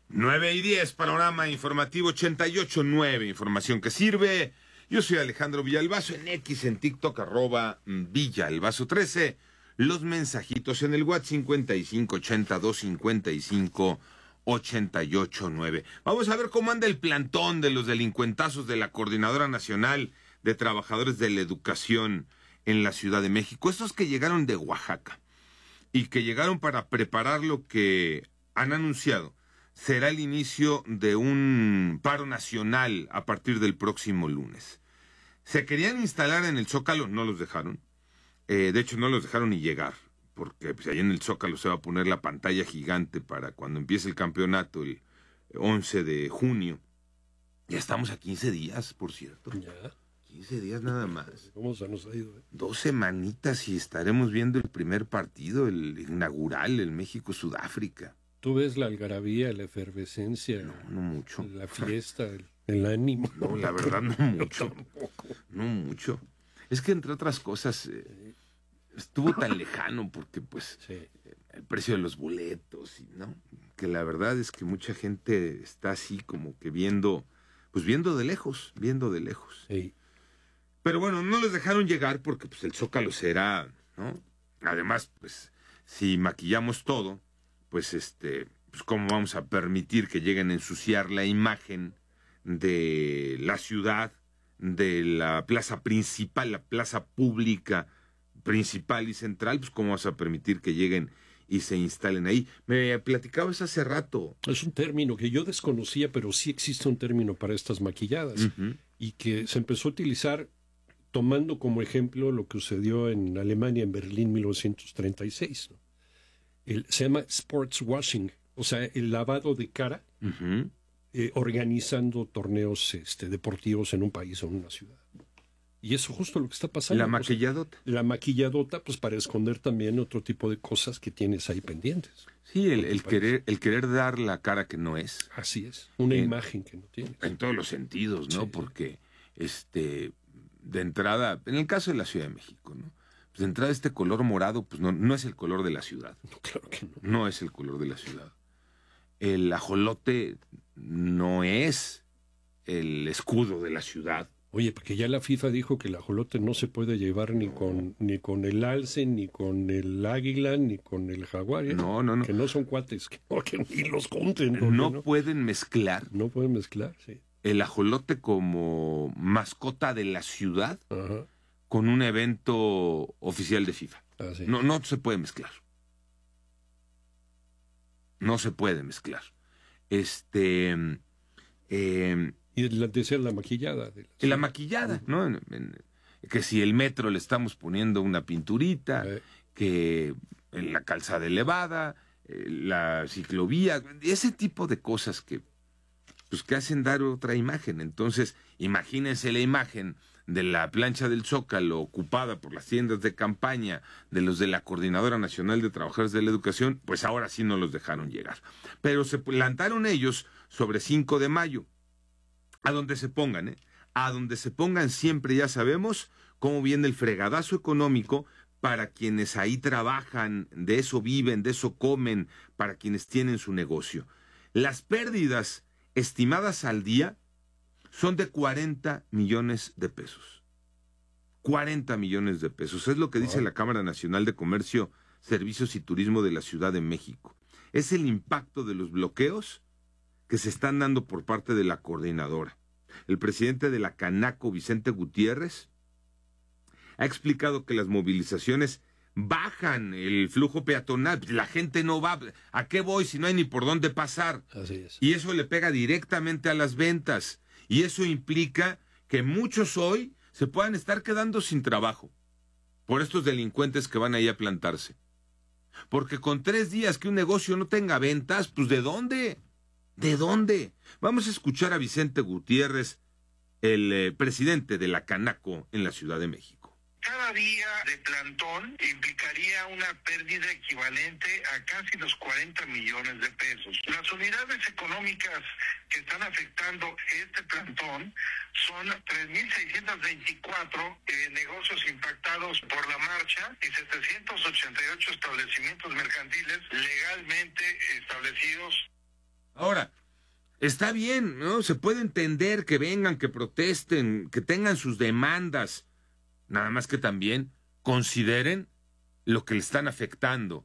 9:10, panorama informativo 88.9, información que sirve. Yo soy Alejandro Villalbazo, en X, en TikTok, @Villalbazo13. Los mensajitos en el WhatsApp 5582558889. Vamos a ver cómo anda el plantón de los delincuentazos de la Coordinadora Nacional de Trabajadores de la Educación en la Ciudad de México. Estos que llegaron de Oaxaca y que llegaron para preparar lo que han anunciado será el inicio de un paro nacional a partir del próximo lunes. Se querían instalar en el Zócalo, no los dejaron. De hecho, no los dejaron ni llegar, porque pues, ahí en el Zócalo se va a poner la pantalla gigante para cuando empiece el campeonato el 11 de junio. Ya estamos a 15 días, por cierto. Ya. 15 días nada más. ¿Cómo se nos ha ido? 2 semanitas y estaremos viendo el primer partido, el inaugural, el México-Sudáfrica. ¿Tú ves la algarabía, la efervescencia? No mucho. La fiesta, el ánimo. No, la verdad no mucho. No mucho. Es que entre otras cosas estuvo tan lejano porque pues Sí. el precio de los boletos y no, que la verdad es que mucha gente está así como que viendo de lejos. Sí. Pero bueno, no les dejaron llegar porque pues el Zócalo será, ¿no? Además, pues si maquillamos todo, pues pues cómo vamos a permitir que lleguen a ensuciar la imagen de la ciudad, de la plaza principal, la plaza pública principal y central, pues cómo vas a permitir que lleguen y se instalen ahí. Me platicabas hace rato. Es un término que yo desconocía, pero sí existe un término para estas maquilladas. Uh-huh. Y que se empezó a utilizar tomando como ejemplo lo que sucedió en Alemania, en Berlín, 1936, ¿no? Se llama sports washing, o sea, el lavado de cara, Uh-huh. organizando torneos deportivos en un país o en una ciudad. Y eso es justo lo que está pasando. La maquilladota. La maquilladota, pues para esconder también otro tipo de cosas que tienes ahí pendientes. Sí, el querer dar la cara que no es. Así es, una imagen que no tienes. En todos los sentidos, ¿no? Sí. Porque, de entrada, en el caso de la Ciudad de México, ¿no? Pues de entrada este color morado, pues no es el color de la ciudad. No, claro que no. No es el color de la ciudad. El ajolote no es el escudo de la ciudad. Oye, porque ya la FIFA dijo que el ajolote no se puede llevar ni con el alce, ni con el águila, ni con el jaguar. ¿Eh? No. Que no son cuates, que ni los junten. No pueden mezclar No pueden mezclar, sí. el ajolote como mascota de la ciudad Ajá. con un evento oficial de FIFA. Así. No se puede mezclar. No se puede mezclar. Y decía la maquillada. La maquillada, ¿no? Que si el metro le estamos poniendo una pinturita, que en la calzada elevada, la ciclovía, ese tipo de cosas que hacen dar otra imagen. Entonces, imagínense la imagen de la plancha del Zócalo ocupada por las tiendas de campaña de los de la Coordinadora Nacional de Trabajadores de la Educación, pues ahora sí no los dejaron llegar. Pero se plantaron ellos sobre 5 de mayo. A donde se pongan, a donde se pongan siempre ya sabemos cómo viene el fregadazo económico para quienes ahí trabajan, de eso viven, de eso comen, para quienes tienen su negocio. Las pérdidas estimadas al día son de 40 millones de pesos. 40 millones de pesos. Es lo que dice la Cámara Nacional de Comercio, Servicios y Turismo de la Ciudad de México. Es el impacto de los bloqueos que se están dando por parte de la coordinadora. El presidente de la Canaco, Vicente Gutiérrez, ha explicado que las movilizaciones bajan el flujo peatonal. La gente no va. ¿A qué voy si no hay ni por dónde pasar? Así es. Y eso le pega directamente a las ventas. Y eso implica que muchos hoy se puedan estar quedando sin trabajo por estos delincuentes que van ahí a plantarse. Porque con 3 días que un negocio no tenga ventas, pues ¿de dónde? ¿De dónde? Vamos a escuchar a Vicente Gutiérrez, el presidente de la Canaco en la Ciudad de México. Cada día de plantón implicaría una pérdida equivalente a casi los 40 millones de pesos. Las unidades económicas que están afectando este plantón son 3.624 negocios impactados por la marcha y 788 establecimientos mercantiles legalmente establecidos. Ahora, Está bien, ¿no? Se puede entender que vengan, que protesten, que tengan sus demandas. Nada más que también consideren lo que le están afectando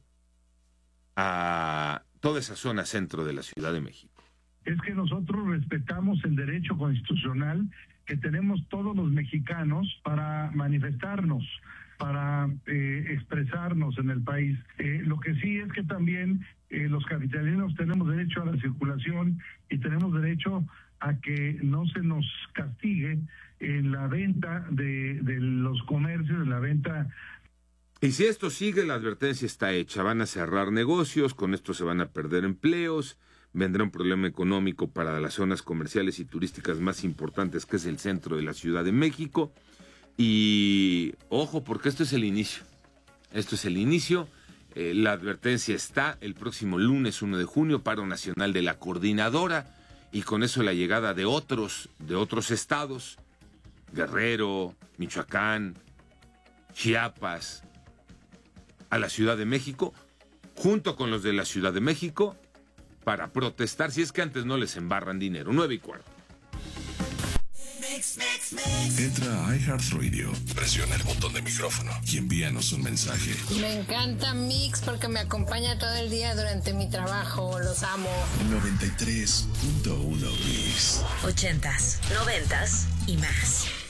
a toda esa zona centro de la Ciudad de México. Es que nosotros respetamos el derecho constitucional que tenemos todos los mexicanos para manifestarnos, para expresarnos en el país. Lo que sí es que también los capitalinos tenemos derecho a la circulación y tenemos derecho a que no se nos castigue en la venta de los comercios, en la venta. Y si esto sigue, la advertencia está hecha. Van a cerrar negocios, con esto se van a perder empleos, vendrá un problema económico para las zonas comerciales y turísticas más importantes, que es el centro de la Ciudad de México. Y ojo, porque esto es el inicio. Esto es el inicio. La advertencia está el próximo lunes 1 de junio, paro nacional de la coordinadora, y con eso la llegada de otros estados, Guerrero, Michoacán, Chiapas, a la Ciudad de México, junto con los de la Ciudad de México, para protestar, si es que antes no les embarran dinero. 9:15. Entra a iHeartRadio, presiona el botón de micrófono y envíanos un mensaje. Me encanta Mix porque me acompaña todo el día durante mi trabajo. Los amo. 93.1 Mix. 80s, 90s y más.